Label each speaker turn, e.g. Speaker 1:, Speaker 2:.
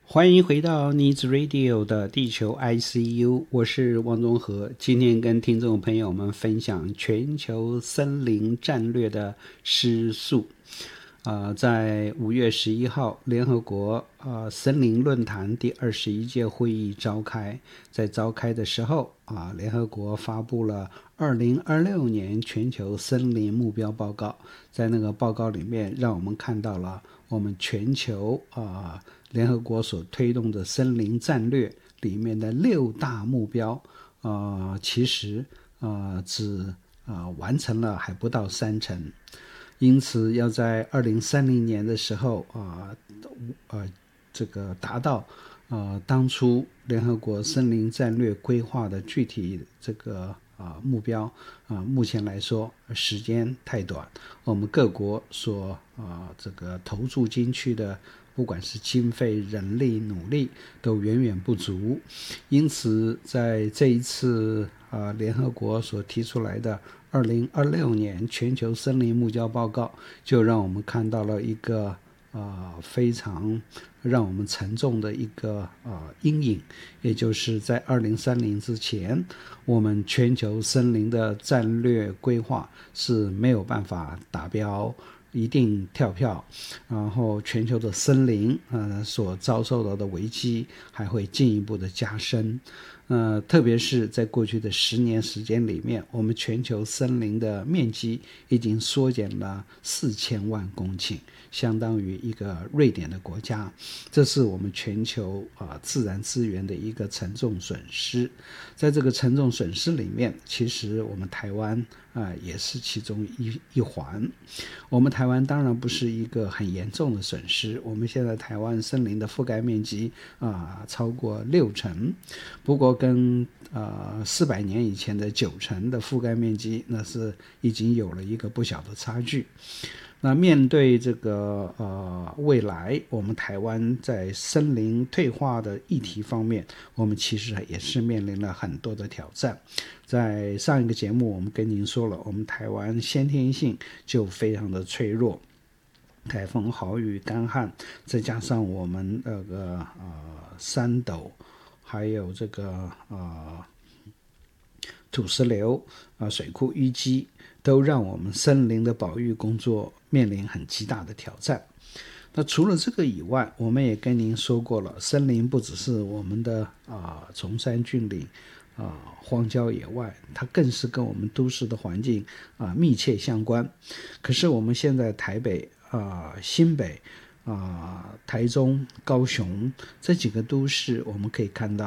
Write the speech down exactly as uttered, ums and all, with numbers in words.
Speaker 1: 欢迎回到 Needs Radio 的地球 I C U， 我是王宗和。今天跟听众朋友们分享全球森林战略的失速。呃，在五月十一号，联合国呃森林论坛第二十一届会议召开。在召开的时候啊，联合国发布了二零二六年全球森林目标报告。在那个报告里面，让我们看到了我们全球啊联合国所推动的森林战略里面的六大目标，呃，其实呃只呃完成了还不到三成。因此要在二零三零年的时候啊 呃, 呃这个达到呃当初联合国森林战略规划的具体这个啊、呃、目标啊、呃，目前来说时间太短，我们各国所啊、呃、这个投注进去的不管是经费、人力、努力都远远不足。因此在这一次啊、呃、联合国所提出来的二零二六年全球森林目标报告，就让我们看到了一个呃非常让我们沉重的一个呃阴影，也就是在二零三零之前，我们全球森林的战略规划是没有办法达标，一定跳票，然后全球的森林呃所遭受到的危机还会进一步的加深。呃，特别是在过去的十年时间里面，我们全球森林的面积已经缩减了四千万公顷，相当于一个瑞典的国家。这是我们全球啊、呃、自然资源的一个沉重损失。在这个沉重损失里面，其实我们台湾啊、呃、也是其中一一环。我们台湾当然不是一个很严重的损失，我们现在台湾森林的覆盖面积啊、呃、超过六成，不过跟呃四百年以前的九成的覆盖面积，那是已经有了一个不小的差距。那面对这个呃未来，我们台湾在森林退化的议题方面，我们其实也是面临了很多的挑战。在上一个节目我们跟您说了，我们台湾先天性就非常的脆弱，台风、豪雨、干旱，再加上我们那个呃山斗，还有这个呃土石流啊、呃、水库淤积，都让我们森林的保育工作面临很极大的挑战。那除了这个以外，我们也跟您说过了，森林不只是我们的啊崇山峻岭啊荒郊野外，它更是跟我们都市的环境啊密切相关。可是我们现在台北啊新北啊台中、高雄这几个都市，我们可以看到